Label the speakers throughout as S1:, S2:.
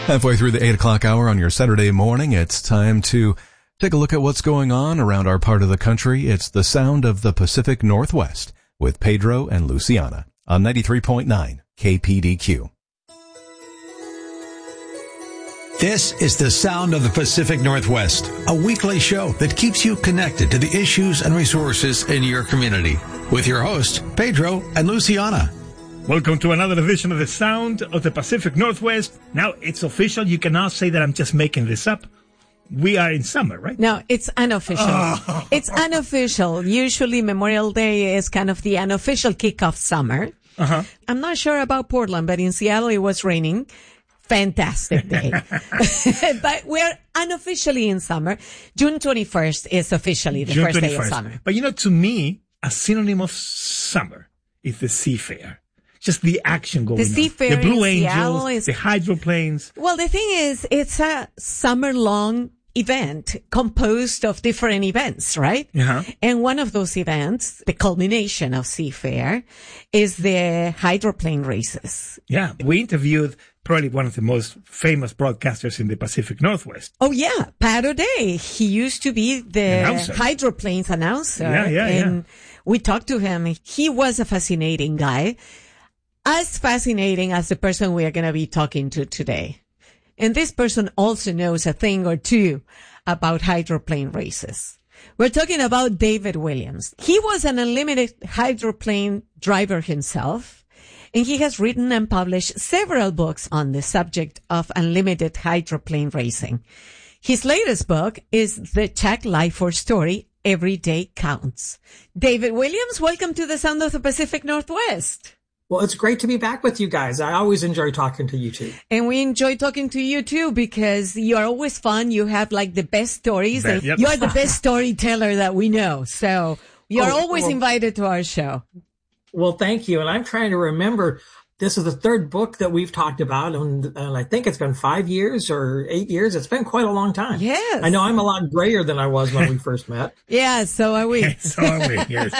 S1: Halfway through the 8 o'clock hour on your Saturday morning, it's time to take a look at what's going on around our part of the country. It's the sound of the Pacific Northwest with Pedro and Luciana on 93.9 KPDQ.
S2: This is the Sound of the Pacific Northwest, a weekly show that keeps you connected to the issues and resources in your community. With your hosts, Pedro and Luciana.
S3: Welcome to another edition of the Sound of the Pacific Northwest. Now, it's official. You cannot say that I'm just making this up. We are in summer, right?
S4: No, it's unofficial. Oh. It's unofficial. Usually Memorial Day is kind of the unofficial kickoff summer. Uh-huh. I'm not sure about Portland, but in Seattle it was raining. Fantastic day. But we're unofficially in summer. June 21st is officially the first day of summer.
S3: But to me, a synonym of summer is the Seafair. Just the action going on.
S4: The Seafair,
S3: the Blue Angels, the hydroplanes.
S4: Well, the thing is, it's a summer-long event composed of different events, right? Uh-huh. And one of those events, the culmination of Seafair, is the hydroplane races.
S3: Yeah, we interviewed probably one of the most famous broadcasters in the Pacific Northwest.
S4: Oh, yeah, Pat O'Day. He used to be the hydroplanes announcer. And we talked to him. He was a fascinating guy. As fascinating as the person we are going to be talking to today. And this person also knows a thing or two about hydroplane races. We're talking about David Williams. He was an unlimited hydroplane driver himself, and he has written and published several books on the subject of unlimited hydroplane racing. His latest book is the Chuck Lyford story, Every Day Counts. David Williams, welcome to the Sound of the Pacific Northwest.
S5: Well, it's great to be back with you guys. I always enjoy talking to you two.
S4: And we enjoy talking to you too because you're always fun. You have like the best stories. Yep. You're the best storyteller that we know. So you're always invited to our show.
S5: Well, thank you. And I'm trying to remember, this is the third book that we've talked about. And I think it's been 5 years or 8 years. It's been quite a long time.
S4: Yes.
S5: I know I'm a lot grayer than I was when we first met.
S4: Yeah, so are we.
S3: So are we, yes.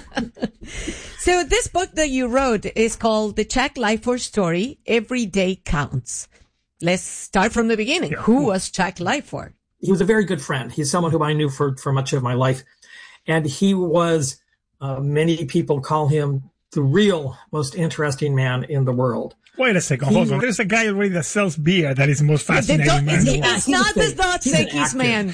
S4: So this book that you wrote is called The Chuck Lyford Story, Every Day Counts. Let's start from the beginning. Yeah. Who was Chuck Lyford?
S5: He was a very good friend. He's someone whom I knew for much of my life. And he was, many people call him the real most interesting man in the world.
S3: Wait a second. Hold on. There's a guy already that sells beer that is the most fascinating man.
S4: It's not the Dos Equis man.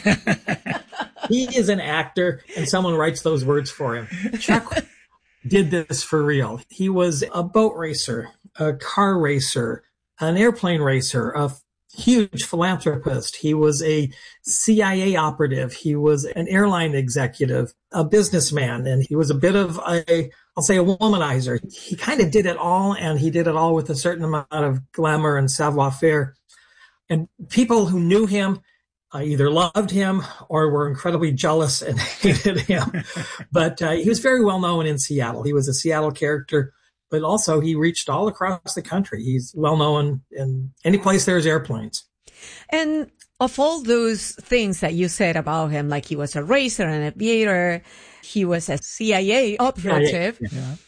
S5: He is an actor, and someone writes those words for him. Chuck did this for real. He was a boat racer, a car racer, an airplane racer, a huge philanthropist. He was a CIA operative. He was an airline executive, a businessman, and he was a bit of a womanizer. He kind of did it all, and he did it all with a certain amount of glamour and savoir-faire. And people who knew him either loved him or were incredibly jealous and hated him. But he was very well known in Seattle. He was a Seattle character, but also he reached all across the country. He's well known in any place there's airplanes.
S4: And of all those things that you said about him, like he was a racer, an aviator, he was a CIA operative,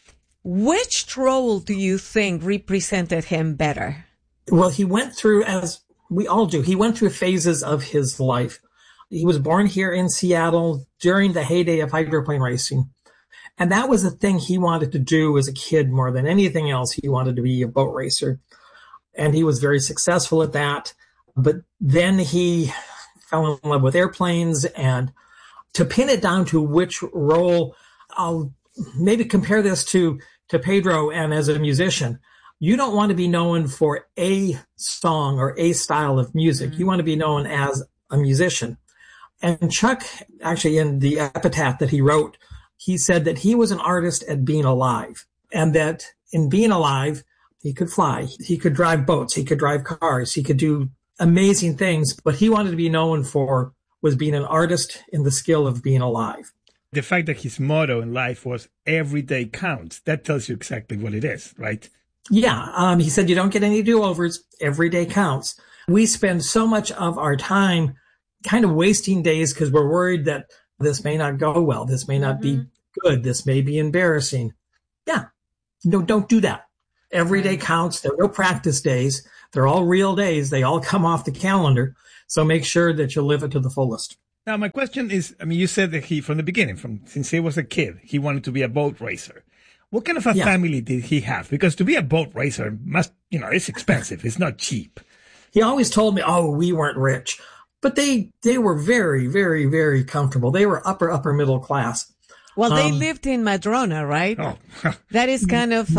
S4: which role do you think represented him better?
S5: Well, he went through, as we all do, he went through phases of his life. He was born here in Seattle during the heyday of hydroplane racing. And that was the thing he wanted to do as a kid more than anything else. He wanted to be a boat racer. And he was very successful at that. But then he fell in love with airplanes. And to pin it down to which role, I'll maybe compare this to Pedro and as a musician. You don't want to be known for a song or a style of music. You want to be known as a musician. And Chuck, actually in the epitaph that he wrote, he said that he was an artist at being alive, and that in being alive, he could fly, he could drive boats, he could drive cars, he could do amazing things, but he wanted to be known for was being an artist in the skill of being alive.
S3: The fact that his motto in life was every day counts, that tells you exactly what it is, right?
S5: Yeah. He said, you don't get any do-overs. Every day counts. We spend so much of our time kind of wasting days because we're worried that this may not go well. This may not be good. This may be embarrassing. Yeah. No, don't do that. Every day counts. There are no practice days. They're all real days. They all come off the calendar. So make sure that you live it to the fullest.
S3: Now, my question is, you said that he, from the beginning, since he was a kid, he wanted to be a boat racer. What kind of a family did he have? Because to be a boat racer it's expensive. It's not cheap.
S5: He always told me, we weren't rich. But they were very, very, very comfortable. They were upper middle class.
S4: Well, they lived in Madrona, right?
S3: Oh.
S4: That is kind of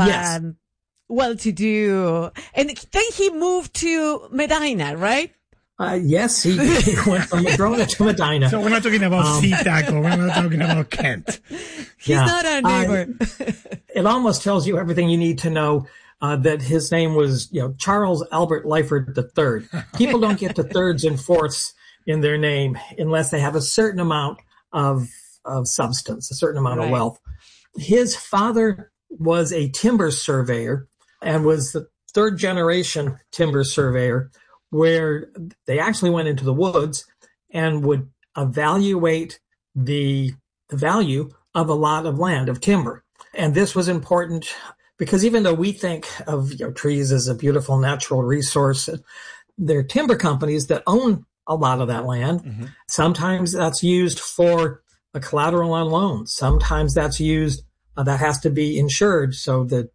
S4: well-to-do. And then he moved to Medina, right?
S5: Yes, he went from Madrona to Medina.
S3: So we're not talking about SeaTac, we're not talking about Kent.
S4: He's not our neighbor.
S5: It almost tells you everything you need to know. That his name was, Charles Albert Lyford III. People don't get to thirds and fourths in their name unless they have a certain amount of substance, a certain amount of wealth. His father was a timber surveyor and was the third generation timber surveyor, where they actually went into the woods and would evaluate the value of a lot of land, of timber. And this was important because even though we think of trees as a beautiful natural resource, there are timber companies that own a lot of that land. Mm-hmm. Sometimes that's used for a collateral on loans. Sometimes that's used, that has to be insured. So the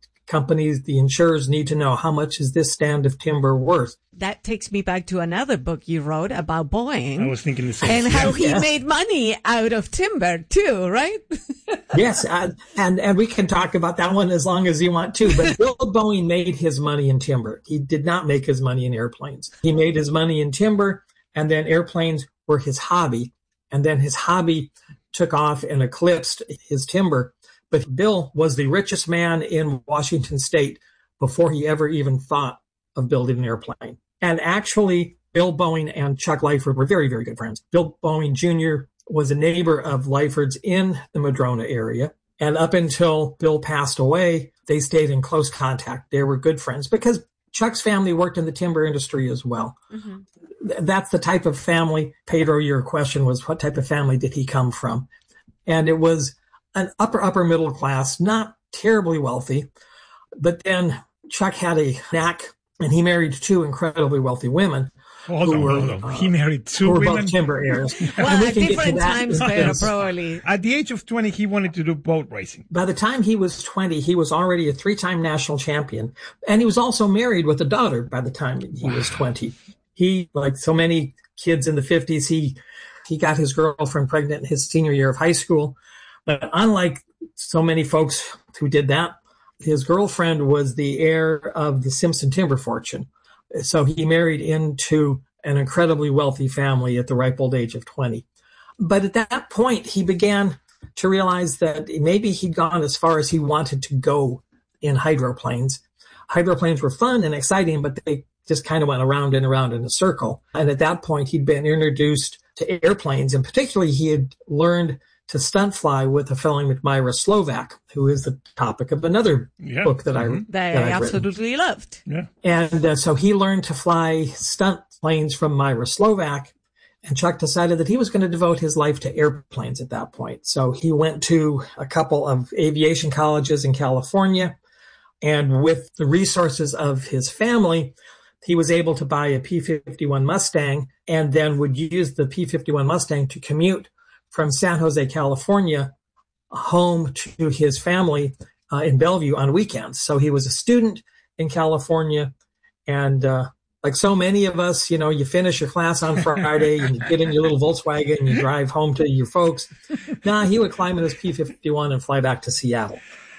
S5: insurers need to know how much is this stand of timber worth.
S4: That takes me back to another book you wrote about Boeing.
S3: I was thinking the same.
S4: And how he made money out of timber too, right?
S5: Yes. And we can talk about that one as long as you want to. But Bill Boeing made his money in timber. He did not make his money in airplanes. He made his money in timber, and then airplanes were his hobby. And then his hobby took off and eclipsed his timber. But Bill was the richest man in Washington State before he ever even thought of building an airplane. And actually, Bill Boeing and Chuck Lyford were very, very good friends. Bill Boeing Jr. was a neighbor of Lyford's in the Madrona area. And up until Bill passed away, they stayed in close contact. They were good friends because Chuck's family worked in the timber industry as well. Mm-hmm. That's the type of family. Pedro, your question was, what type of family did he come from? And it was an upper middle class, not terribly wealthy. But then Chuck had a knack, and he married two incredibly wealthy women.
S3: Hold on. He married two women?
S5: Who were both timber heirs.
S4: Well, at different times, probably.
S3: At the age of 20, he wanted to do boat racing.
S5: By the time he was 20, he was already a 3-time national champion. And he was also married with a daughter by the time he was 20. He, like so many kids in the 50s, he got his girlfriend pregnant in his senior year of high school. But unlike so many folks who did that, his girlfriend was the heir of the Simpson timber fortune. So he married into an incredibly wealthy family at the ripe old age of 20. But at that point, he began to realize that maybe he'd gone as far as he wanted to go in hydroplanes. Hydroplanes were fun and exciting, but they just kind of went around and around in a circle. And at that point, he'd been introduced to airplanes, and particularly he had learned to stunt fly with a fellow named Myra Slovak, who is the topic of another book that I
S4: absolutely loved.
S5: Yeah. And so he learned to fly stunt planes from Myra Slovak, and Chuck decided that he was going to devote his life to airplanes at that point. So he went to a couple of aviation colleges in California, and with the resources of his family, he was able to buy a P-51 Mustang and then would use the P-51 Mustang to commute from San Jose, California, home to his family in Bellevue on weekends. So he was a student in California. And like so many of us, you finish your class on Friday and you get in your little Volkswagen and you drive home to your folks. He would climb in his P-51 and fly back to Seattle.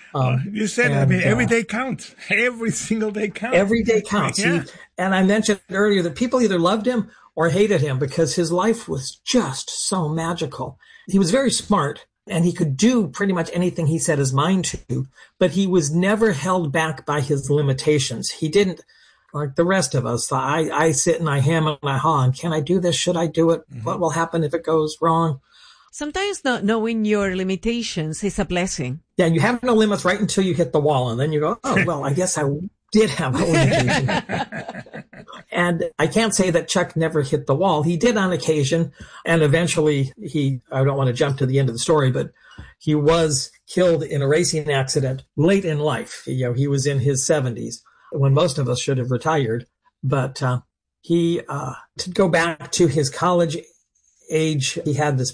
S3: You said, every day counts. Every single day counts.
S5: Every day counts. Yeah. And I mentioned earlier that people either loved him or hated him because his life was just so magical. He was very smart and he could do pretty much anything he set his mind to, but he was never held back by his limitations. He didn't, like the rest of us, I sit and I hem and I haw, and can I do this? Should I do it? Mm-hmm. What will happen if it goes wrong?
S4: Sometimes not knowing your limitations is a blessing.
S5: Yeah, you have no limits right until you hit the wall, and then you go, oh, well, I guess I did have a limitation. And I can't say that Chuck never hit the wall. He did on occasion, and eventually I don't want to jump to the end of the story, but he was killed in a racing accident late in life. He was in his 70s when most of us should have retired. But to go back to his college age, he had this